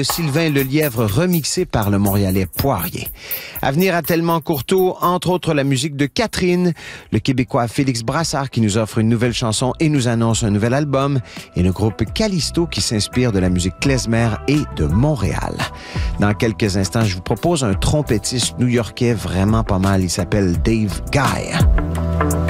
Sylvain Lelièvre remixé par le Montréalais Poirier. À venir à Tellement Courteau, entre autres la musique de Catherine, le Québécois Félix Brassard qui nous offre une nouvelle chanson et nous annonce un nouvel album, et le groupe Callisto qui s'inspire de la musique klezmer et de Montréal. Dans quelques instants, je vous propose un trompettiste new-yorkais vraiment pas mal. Il s'appelle Dave Guy.